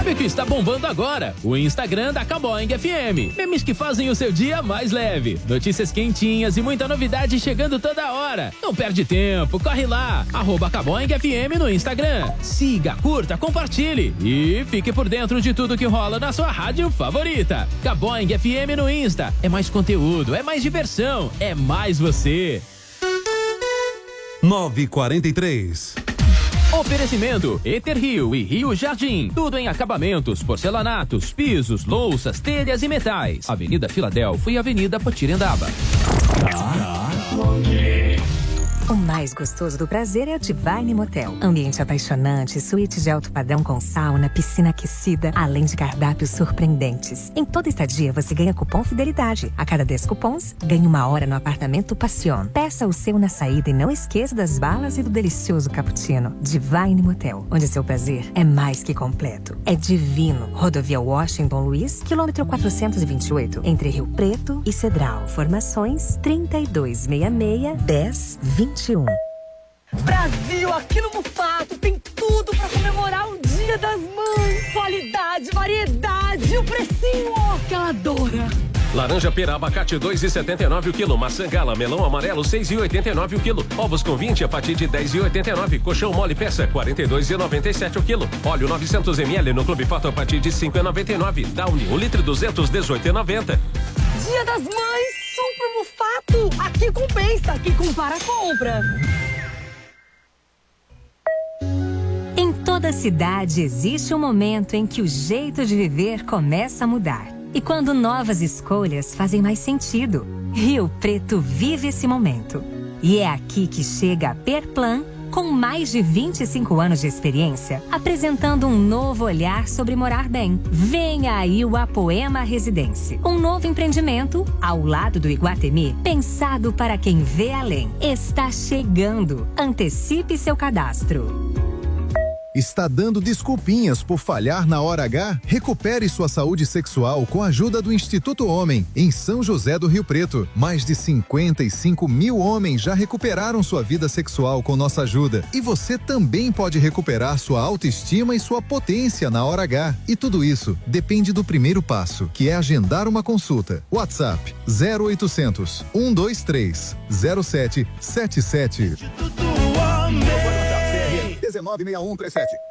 sabe o que está bombando agora? O Instagram da Caboing FM. Memes que fazem o seu dia mais leve. Notícias quentinhas e muita novidade chegando toda hora. Não perde tempo, corre lá. @Caboing FM no Instagram. Siga, curta, compartilhe e fique por dentro de tudo que rola na sua rádio favorita. Caboing FM no Insta. É mais conteúdo, é mais diversão, é mais você. 9h43. Oferecimento Eter Rio e Rio Jardim. Tudo em acabamentos, porcelanatos, pisos, louças, telhas e metais. Avenida Filadélfia e Avenida Potirendaba. O mais gostoso do prazer é o Divine Motel. Ambiente apaixonante, suíte de alto padrão com sauna, piscina aquecida, além de cardápios surpreendentes. Em toda estadia você ganha cupom Fidelidade. A cada 10 cupons, ganha 1 hora no apartamento Passion. Peça o seu na saída e não esqueça das balas e do delicioso cappuccino. Divine Motel, onde seu prazer é mais que completo. É divino. Rodovia Washington Luiz, quilômetro 428, entre Rio Preto e Cedral. Formações 3266-1021. Brasil, aqui no Mufato tem tudo pra comemorar o Dia das Mães. Qualidade, variedade e o precinho, ó, que ela adora. Laranja pera abacate 2,79 o quilo. Maçã gala melão amarelo 6,89 o quilo. Ovos com 20 a partir de 10,89. Colchão mole peça 42,97 o quilo. Óleo 900 ml no Clube Fato a partir de 5,99. Downy 1 litro 200 18,90. Dia das Mães, Super Mufato. Aqui compensa, aqui compara compra. Em toda cidade existe um momento em que o jeito de viver começa a mudar. E quando novas escolhas fazem mais sentido. Rio Preto vive esse momento. E é aqui que chega a Perplan, com mais de 25 anos de experiência, apresentando um novo olhar sobre morar bem. Venha aí o Apoema Residência, um novo empreendimento ao lado do Iguatemi, pensado para quem vê além. Está chegando. Antecipe seu cadastro. Está dando desculpinhas por falhar na hora H? Recupere sua saúde sexual com a ajuda do Instituto Homem, em São José do Rio Preto. Mais de 55 mil homens já recuperaram sua vida sexual com nossa ajuda. E você também pode recuperar sua autoestima e sua potência na hora H. E tudo isso depende do primeiro passo, que é agendar uma consulta. WhatsApp 0800 123 0777. 196137.